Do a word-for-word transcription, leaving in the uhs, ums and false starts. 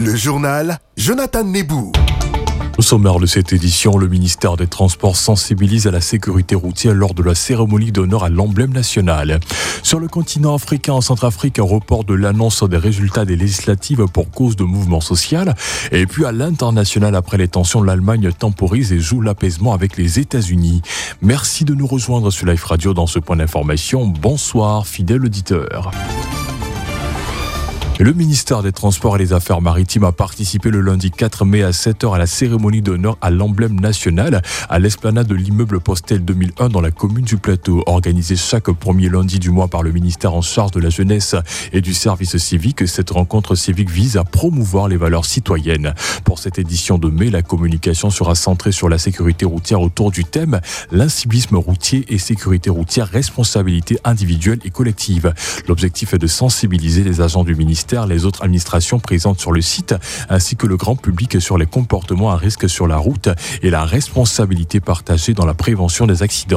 Le journal Jonathan Nebou. Au sommaire de cette édition, le ministère des Transports sensibilise à la sécurité routière lors de la cérémonie d'honneur à l'emblème national. Sur le continent africain, en Centrafrique, un report de l'annonce des résultats des législatives pour cause de mouvement social. Et puis à l'international, après les tensions, l'Allemagne temporise et joue l'apaisement avec les États-Unis. Merci de nous rejoindre sur Life Radio dans ce point d'information. Bonsoir, fidèle auditeur. Le ministère des Transports et des Affaires maritimes a participé le lundi quatre mai à sept heures à la cérémonie d'honneur à l'emblème national à l'esplanade de l'immeuble Postel deux mille un dans la commune du Plateau. Organisée chaque premier lundi du mois par le ministère en charge de la jeunesse et du service civique, cette rencontre civique vise à promouvoir les valeurs citoyennes. Pour cette édition de mai, la communication sera centrée sur la sécurité routière autour du thème « L'incivisme routier et sécurité routière, responsabilité individuelle et collective ». L'objectif est de sensibiliser les agents du ministère, les autres administrations présentes sur le site, ainsi que le grand public sur les comportements à risque sur la route et la responsabilité partagée dans la prévention des accidents.